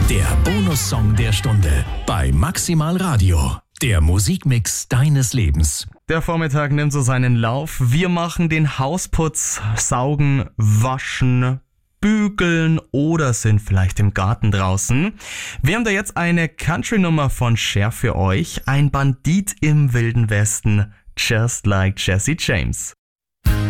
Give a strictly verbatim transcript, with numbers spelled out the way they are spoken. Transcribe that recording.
Der Bonussong der Stunde bei Maximal Radio. Der Musikmix deines Lebens. Der Vormittag nimmt so seinen Lauf. Wir machen den Hausputz, saugen, waschen, bügeln oder sind vielleicht im Garten draußen. Wir haben da jetzt eine Country-Nummer von Cher für euch. Ein Bandit im Wilden Westen, just like Jesse James.